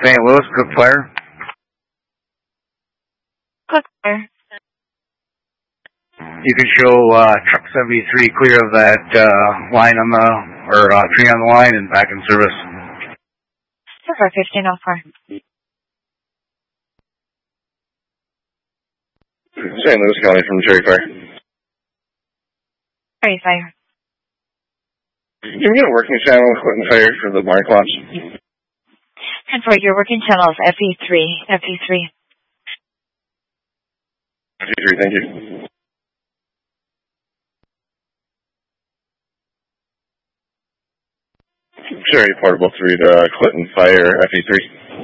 St. Louis, Cook Fire. Cook Fire. You can show truck 73 clear of that line on the, or tree on the line and back in service. Silver 1504. St. Louis County from Cherry Fire. Cherry Fire. Can we get a working channel with Clinton Fire for the mark launch? And for your working channels, FE3. FE3. FE3, thank you. Cherry Portable 3 to Clinton Fire, FE3.